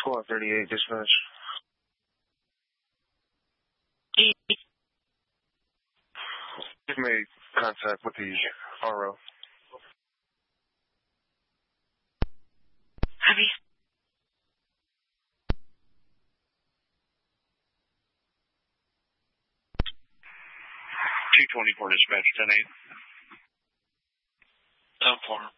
438 dispatch. You've made contact with the RO. Heavy. 224 dispatch, 10-8. 10-4.